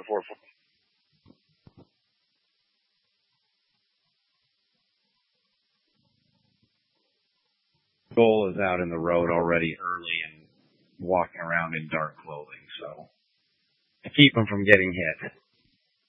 before. Goal is out in the road already early and walking around in dark clothing, so to keep him from getting hit.